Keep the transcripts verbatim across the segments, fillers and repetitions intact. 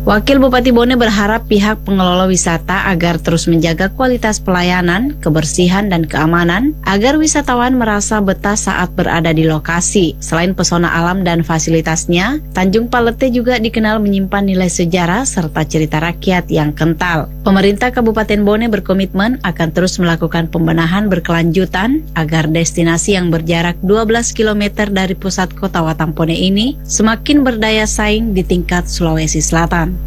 Wakil Bupati Bone berharap pihak pengelola wisata agar terus menjaga kualitas pelayanan, kebersihan, dan keamanan agar wisatawan merasa betah saat berada di lokasi. Selain pesona alam dan fasilitasnya, Tanjung Palete juga dikenal menyimpan nilai sejarah serta cerita rakyat yang kental. Pemerintah Kabupaten Bone berkomitmen akan terus melakukan pembenahan berkelanjutan agar destinasi yang berjarak dua belas kilometer dari pusat kota Watampone ini semakin berdaya saing di tingkat Sulawesi Selatan.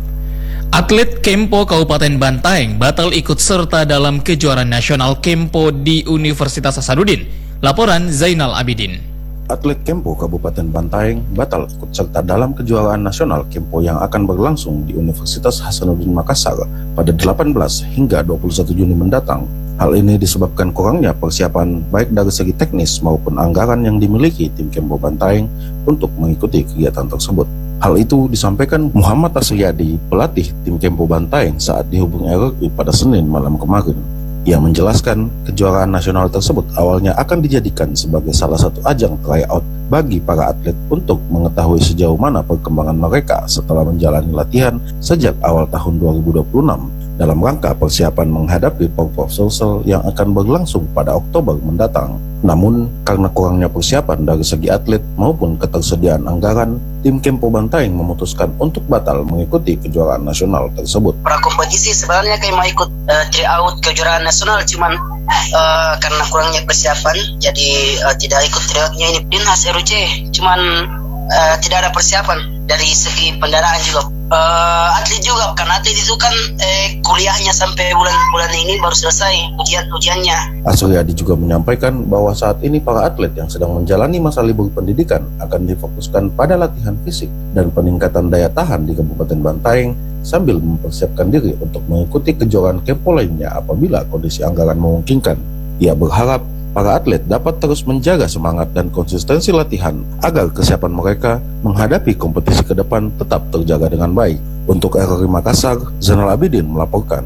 Atlet Kempo Kabupaten Bantaeng batal ikut serta dalam kejuaraan nasional Kempo di Universitas Hasanuddin. Laporan Zainal Abidin. Atlet Kempo Kabupaten Bantaeng batal ikut serta dalam kejuaraan nasional Kempo yang akan berlangsung di Universitas Hasanuddin Makassar pada delapan belas hingga dua puluh satu Juni mendatang. Hal ini disebabkan kurangnya persiapan baik dari segi teknis maupun anggaran yang dimiliki tim Kempo Bantaeng untuk mengikuti kegiatan tersebut. Hal itu disampaikan Muhammad Asriyadi, pelatih tim Kempo Bantaeng saat dihubungi R R I pada Senin malam kemarin. Ia menjelaskan kejuaraan nasional tersebut awalnya akan dijadikan sebagai salah satu ajang tryout bagi para atlet untuk mengetahui sejauh mana perkembangan mereka setelah menjalani latihan sejak awal tahun dua ribu dua puluh enam dalam rangka persiapan menghadapi Porprov Sulsel yang akan berlangsung pada Oktober mendatang. Namun, karena kurangnya persiapan dari segi atlet maupun ketersediaan anggaran, tim Kempo Bantaeng memutuskan untuk batal mengikuti kejuaraan nasional tersebut. Prakompetisi sebenarnya kayak mau ikut uh, tryout kejuaraan nasional, cuman uh, karena kurangnya persiapan, jadi uh, tidak ikut tryoutnya ini. Dinhas R U C, cuman uh, tidak ada persiapan dari segi pendanaan juga. Uh, atlet juga, karena atlet itu kan eh, kuliahnya sampai bulan-bulan ini baru selesai ujian-ujiannya. Asriyadi juga menyampaikan bahwa saat ini para atlet yang sedang menjalani masa libur pendidikan akan difokuskan pada latihan fisik dan peningkatan daya tahan di Kabupaten Bantaeng sambil mempersiapkan diri untuk mengikuti kejuaraan Kempo lainnya apabila kondisi anggaran memungkinkan. Ia berharap para atlet dapat terus menjaga semangat dan konsistensi latihan agar kesiapan mereka menghadapi kompetisi ke depan tetap terjaga dengan baik. Untuk R R I Makassar, Zainal Abidin melaporkan.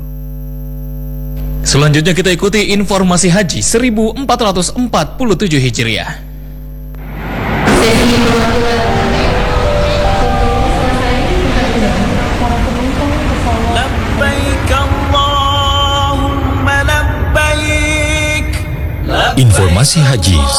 Selanjutnya kita ikuti informasi haji seribu empat ratus empat puluh tujuh Hijriah. Informasi haji